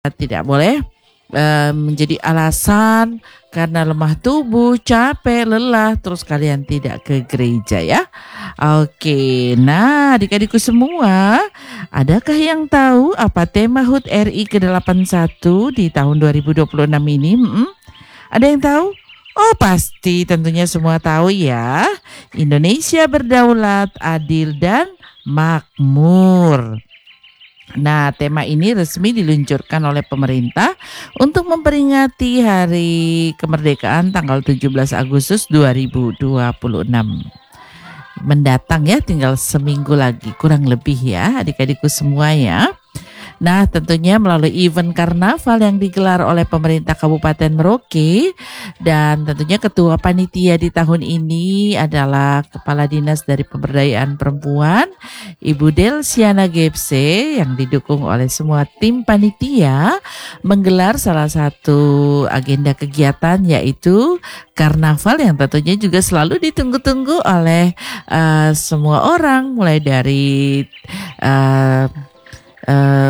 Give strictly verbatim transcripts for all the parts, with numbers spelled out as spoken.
tidak boleh eh, menjadi alasan karena lemah tubuh, capek, lelah, terus kalian tidak ke gereja ya. Oke, nah adik-adikku semua, adakah yang tahu apa tema H U T R I ke delapan puluh satu di tahun dua ribu dua puluh enam ini? Hmm? Ada yang tahu? Oh pasti tentunya semua tahu ya. Indonesia berdaulat, adil dan makmur. Nah, tema ini resmi diluncurkan oleh pemerintah untuk memperingati Hari Kemerdekaan tanggal tujuh belas Agustus dua ribu dua puluh enam. Mendatang ya, tinggal seminggu lagi kurang lebih ya adik-adikku semua ya. Nah, tentunya melalui event karnaval yang digelar oleh pemerintah Kabupaten Merauke, dan tentunya ketua panitia di tahun ini adalah Kepala Dinas dari Pemberdayaan Perempuan, Ibu Delsiana Gepse, yang didukung oleh semua tim panitia, menggelar salah satu agenda kegiatan yaitu karnaval yang tentunya juga selalu ditunggu-tunggu oleh uh, semua orang, mulai dari uh, uh,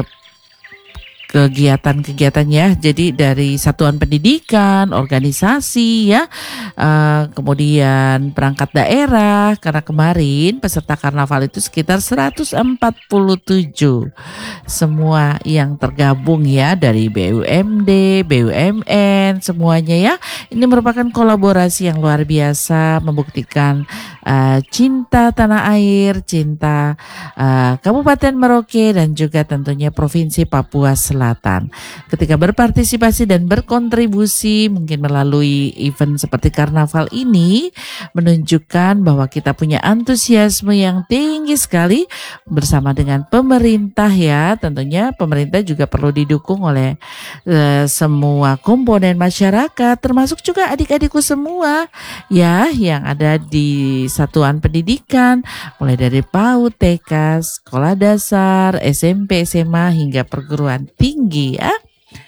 kegiatan-kegiatan ya, jadi dari satuan pendidikan, organisasi ya, uh, kemudian perangkat daerah, karena kemarin peserta karnaval itu sekitar seratus empat puluh tujuh semua yang tergabung ya, dari B U M D, B U M N, semuanya ya. Ini merupakan kolaborasi yang luar biasa, membuktikan uh, cinta tanah air, cinta uh, Kabupaten Merauke dan juga tentunya Provinsi Papua Selatan. Ketika berpartisipasi dan berkontribusi mungkin melalui event seperti karnaval ini, menunjukkan bahwa kita punya antusiasme yang tinggi sekali bersama dengan pemerintah ya. Tentunya pemerintah juga perlu didukung oleh uh, semua komponen masyarakat, termasuk juga adik-adikku semua ya yang ada di satuan pendidikan, mulai dari PAUD, T K, sekolah dasar, S M P, S M A hingga perguruan tinggi ya.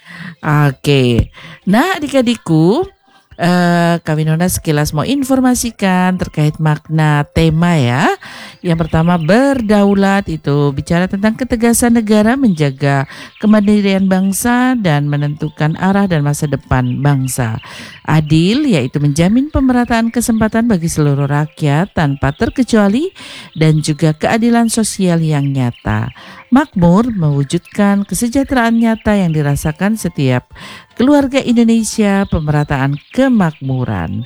Oke, nah adik-adikku, uh, Kak Winona sekilas mau informasikan terkait makna tema ya. Yang pertama, berdaulat itu bicara tentang ketegasan negara menjaga kemandirian bangsa dan menentukan arah dan masa depan bangsa. Adil yaitu menjamin pemerataan kesempatan bagi seluruh rakyat tanpa terkecuali dan juga keadilan sosial yang nyata. Makmur mewujudkan kesejahteraan nyata yang dirasakan setiap keluarga Indonesia, pemerataan kemakmuran.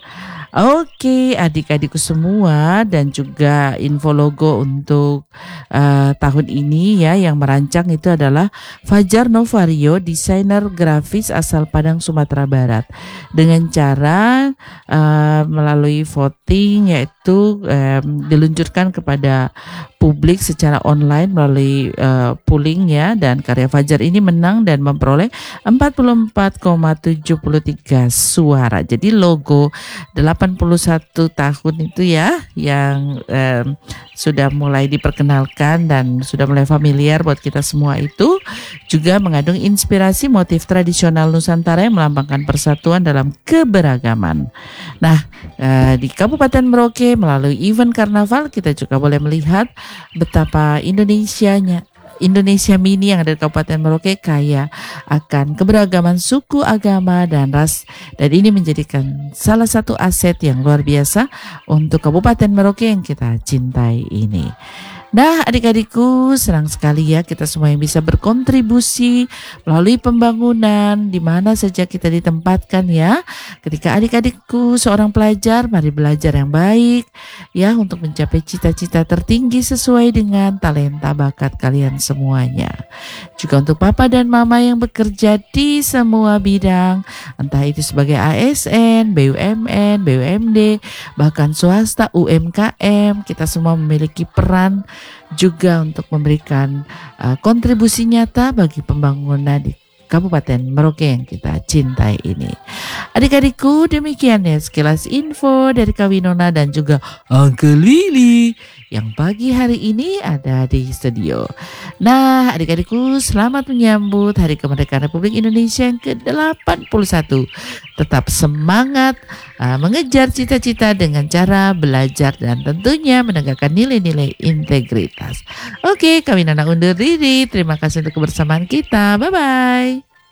Oke, adik-adikku semua, dan juga info logo untuk uh, tahun ini ya yang merancang itu adalah Fajar Novario, desainer grafis asal Padang, Sumatera Barat. Dengan cara uh, melalui voting yaitu um, diluncurkan kepada publik secara online melalui uh, polling ya, dan karya Fajar ini menang dan memperoleh empat puluh empat koma tujuh tiga suara. Jadi logo delapan puluh satu tahun itu ya yang um, sudah mulai diperkenalkan dan sudah mulai familiar buat kita semua itu juga mengandung inspirasi motif tradisional Nusantara yang melambangkan persatuan dalam keberagaman. Nah, uh, di Kabupaten Merauke melalui event karnaval kita juga boleh melihat betapa Indonesianya Indonesia Mini yang ada di Kabupaten Merauke kaya akan keberagaman suku, agama, dan ras, dan ini menjadikan salah satu aset yang luar biasa untuk Kabupaten Merauke yang kita cintai ini. Nah adik-adikku, senang sekali ya kita semua yang bisa berkontribusi melalui pembangunan di mana saja kita ditempatkan ya. Ketika adik-adikku seorang pelajar, mari belajar yang baik ya untuk mencapai cita-cita tertinggi sesuai dengan talenta bakat kalian semuanya. Juga untuk papa dan mama yang bekerja di semua bidang, entah itu sebagai A S N, B U M N, B U M D, bahkan swasta, U M K M, kita semua memiliki peran juga untuk memberikan uh, kontribusi nyata bagi pembangunan di Kabupaten Merauke yang kita cintai ini. Adik-adikku, demikian ya sekilas info dari Kak Winona dan juga Uncle Willy yang pagi hari ini ada di studio. Nah adik-adikku, selamat menyambut Hari Kemerdekaan Republik Indonesia yang ke delapan puluh satu. Tetap semangat uh, mengejar cita-cita dengan cara belajar dan tentunya menegakkan nilai-nilai integritas. Oke, Kak Winona undur diri. Terima kasih untuk kebersamaan kita. Bye-bye.